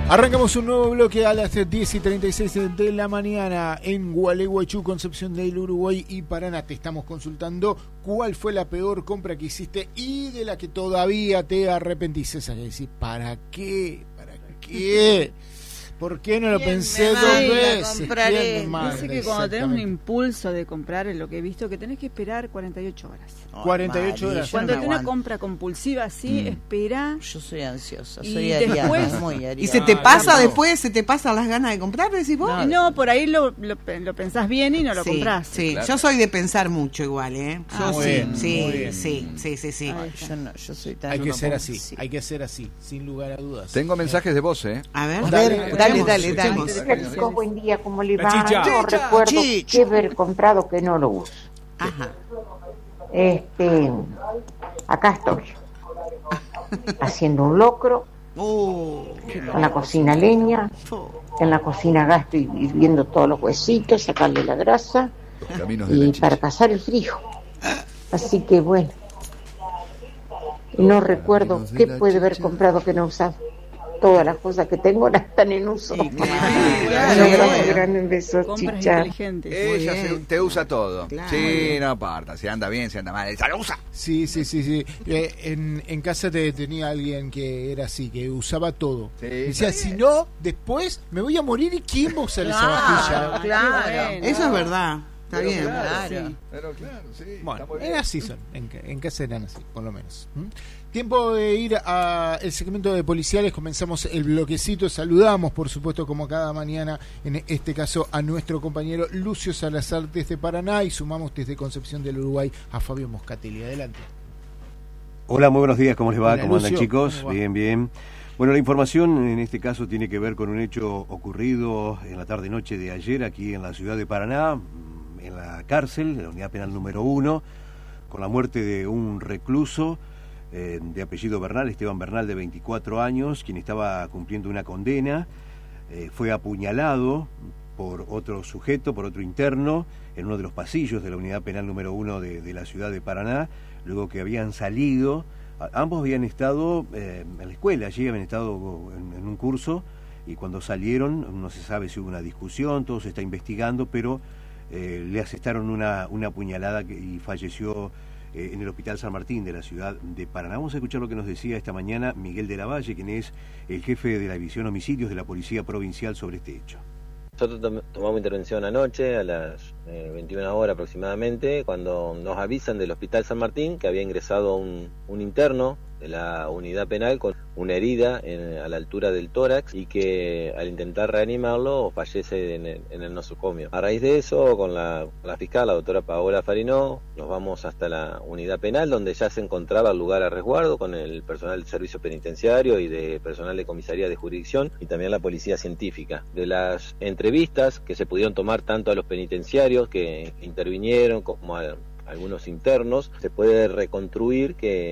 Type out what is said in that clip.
Arrancamos un nuevo bloque a las 10:36 de la mañana en Gualeguaychú, Concepción del Uruguay y Paraná. Te estamos consultando cuál fue la peor compra que hiciste y de la que todavía te arrepentís. Esa que decís, ¿para qué? ¿Para qué? ¿Por qué no lo pensé dos veces? Dice que cuando tenés un impulso de comprar, es lo que he visto, que tenés que esperar 48 horas. 48 horas. Cuando tenés una compra compulsiva así, espera. Yo soy ansiosa, y soy ariana, después, muy ariana. ¿Y se te pasa después? ¿Se te pasan las ganas de comprar? ¿Decís vos? No, por ahí lo pensás bien y no lo comprás. Sí, claro. Yo soy de pensar mucho igual, ¿eh? Yo muy sí, bien, muy sí, bien. sí. Ay, yo no, yo soy tan Hay que ser así, compulsiva. hay que ser así, sin lugar a dudas. Tengo mensajes de voz, A ver, Dale. dale. Hola chicos, buen día, ¿cómo le La va? chicha. Yo recuerdo Chicha. que haber comprado que no lo uso. Ajá. Acá estoy, haciendo un locro, en la cocina leña, en la cocina acá estoy hirviendo todos los huesitos, sacarle la grasa Los caminos de la y chicha. para cazar el frío. Así que bueno, no recuerdo Caminos de qué la puede haber chicha. comprado que no he usado. Todas las cosas que tengo ahora están en uso. Gran beso, Compras chicha. inteligentes. Ella Muy bien. te usa todo. Claro. Sí, no aparta. Si anda bien, si anda mal. ¡Esa lo usa! Sí. En casa tenía alguien que era así, que usaba todo. Sí, Decía, está si bien. no, después me voy a morir y ¿quién va a usar esa vajilla? Claro. Eso es verdad. Está Pero bien. claro, Sí. Pero claro, sí. Bueno, está muy bien. era así son, en casa eran así, por lo menos. Tiempo de ir al segmento de policiales, comenzamos el bloquecito, saludamos por supuesto como cada mañana, en este caso a nuestro compañero Lucio Salazar desde Paraná y sumamos desde Concepción del Uruguay a Fabio Moscatelli. Adelante. Hola, muy buenos días, ¿cómo les va? Hola, ¿Cómo andan, Lucio, chicos? ¿cómo va? Bien. Bueno, la información en este caso tiene que ver con un hecho ocurrido en la tarde-noche de ayer aquí en la ciudad de Paraná, en la cárcel, en la unidad penal número 1, con la muerte de un recluso de apellido Bernal, Esteban Bernal, de 24 años, quien estaba cumpliendo una condena. Fue apuñalado por otro sujeto, por otro interno, en uno de los pasillos de la unidad penal número 1 de la ciudad de Paraná, luego que habían salido. Ambos habían estado en la escuela, allí habían estado en un curso, y cuando salieron, no se sabe si hubo una discusión, todo se está investigando, pero le asestaron una puñalada y falleció en el Hospital San Martín de la ciudad de Paraná. Vamos a escuchar lo que nos decía esta mañana Miguel de la Valle, quien es el jefe de la División Homicidios de la Policía Provincial sobre este hecho. Nosotros tomamos intervención anoche a las 21 horas aproximadamente, cuando nos avisan del Hospital San Martín que había ingresado un interno de la unidad penal con una herida a la altura del tórax y que al intentar reanimarlo fallece en el nosocomio. A raíz de eso, con la fiscal, la doctora Paola Farinó, nos vamos hasta la unidad penal donde ya se encontraba el lugar a resguardo con el personal del servicio penitenciario y de personal de comisaría de jurisdicción y también la policía científica. De las entrevistas que se pudieron tomar tanto a los penitenciarios que intervinieron como a algunos internos, se puede reconstruir que